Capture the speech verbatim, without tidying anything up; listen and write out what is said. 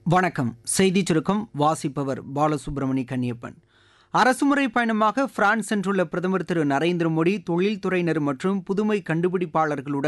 வணக்கம். செய்திச் சுருக்கம் வாசிப்பவர் பாலசுப்ரமணி கன்னியப்பன். அரசுமுறை பயணமாக பிரான்ஸ் சென்றுள்ள பிரதமர் திரு நரேந்திர மோடி தொழில்துறையினர் மற்றும் புதுமை கண்டுபிடிப்பாளர்களுடன்